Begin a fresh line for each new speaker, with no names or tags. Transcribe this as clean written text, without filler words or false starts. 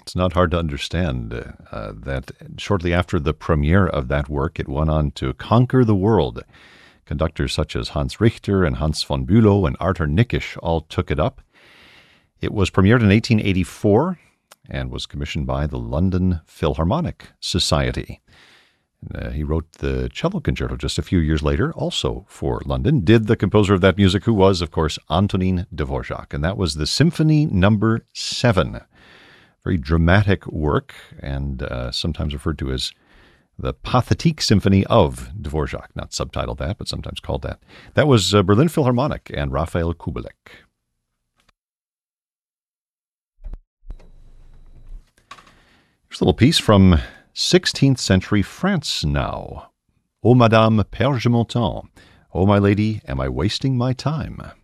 It's not hard to understand that shortly after the premiere of that work, it went on to conquer the world. Conductors such as Hans Richter and Hans von Bülow and Arthur Nikisch all took it up. It was premiered in 1884 and was commissioned by the London Philharmonic Society. He wrote the cello concerto just a few years later, also for London. Did the composer of that music, who was, of course, Antonin Dvorak. And that was the Symphony Number 7. Very dramatic work, and sometimes referred to as the Pathétique Symphony of Dvorak. Not subtitled that, but sometimes called that. That was Berlin Philharmonic and Raphael Kubelik. Here's a little piece from 16th century France now. O Madame, perds-je mon temps? Oh, my lady, am I wasting my time?